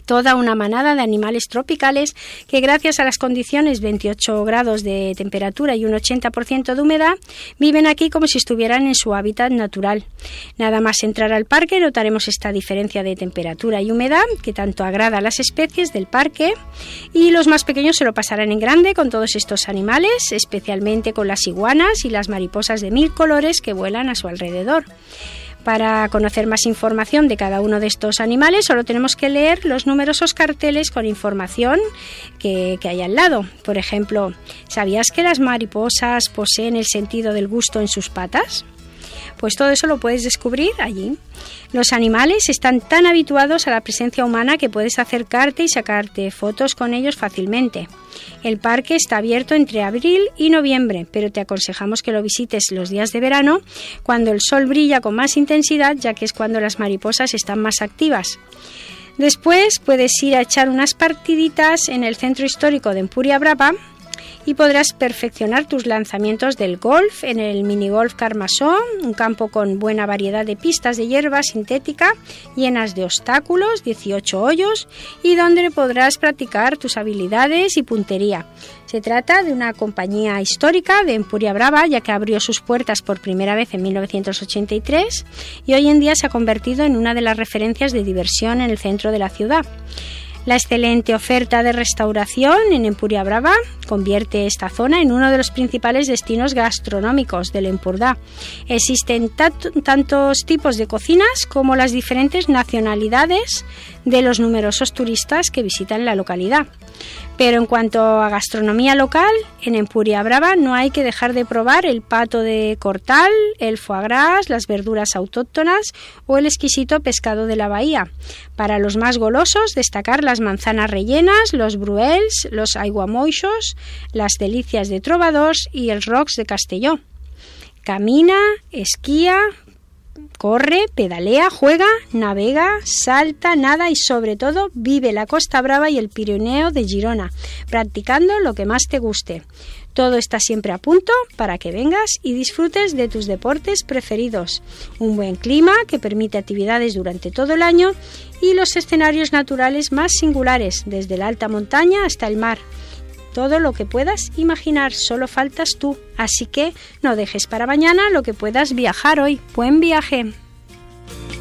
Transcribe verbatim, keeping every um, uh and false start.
Toda una manada de animales tropicales que gracias a las condiciones veintiocho grados de temperatura y un ochenta por ciento de humedad viven aquí como si estuvieran en su hábitat natural. Nada más entrar al parque notaremos esta diferencia de temperatura y humedad que tanto agrada a las especies del parque, y los más pequeños se lo pasarán en grande con todos estos animales, especialmente con las iguanas y las mariposas de mil colores que vuelan a su alrededor. Para conocer más información de cada uno de estos animales solo tenemos que leer los numerosos carteles con información que, que hay al lado. Por ejemplo, ¿sabías que las mariposas poseen el sentido del gusto en sus patas? Pues todo eso lo puedes descubrir allí. Los animales están tan habituados a la presencia humana que puedes acercarte y sacarte fotos con ellos fácilmente. El parque está abierto entre abril y noviembre, pero te aconsejamos que lo visites los días de verano, cuando el sol brilla con más intensidad, ya que es cuando las mariposas están más activas. Después puedes ir a echar unas partiditas en el centro histórico de Empuriabrava y podrás perfeccionar tus lanzamientos del golf en el minigolf Carmassó, un campo con buena variedad de pistas de hierba sintética llenas de obstáculos, dieciocho hoyos, y donde podrás practicar tus habilidades y puntería. Se trata de una compañía histórica de Empuriabrava, ya que abrió sus puertas por primera vez en mil novecientos ochenta y tres y hoy en día se ha convertido en una de las referencias de diversión en el centro de la ciudad. La excelente oferta de restauración en Empuriabrava convierte esta zona en uno de los principales destinos gastronómicos del Empordà. Existen tantos tipos de cocinas como las diferentes nacionalidades de los numerosos turistas que visitan la localidad. Pero en cuanto a gastronomía local, en Empuriabrava no hay que dejar de probar el pato de Cortal, el foie gras, las verduras autóctonas o el exquisito pescado de la bahía. Para los más golosos, destacar las manzanas rellenas, los bruels, los aiguamoixos, las delicias de Trobadors y el rocs de Castelló. Camina, esquía, corre, pedalea, juega, navega, salta, nada y sobre todo vive la Costa Brava y el Pirineo de Girona, practicando lo que más te guste. Todo está siempre a punto para que vengas y disfrutes de tus deportes preferidos. Un buen clima que permite actividades durante todo el año y los escenarios naturales más singulares, desde la alta montaña hasta el mar. Todo lo que puedas imaginar, solo faltas tú. Así que no dejes para mañana lo que puedas viajar hoy. ¡Buen viaje!